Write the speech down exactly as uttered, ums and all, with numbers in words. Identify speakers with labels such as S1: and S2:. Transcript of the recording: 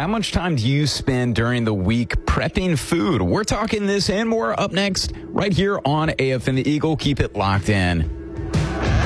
S1: much time do you spend during the week prepping food? We're talking this and more up next right here on A F M The Eagle. Keep it locked in.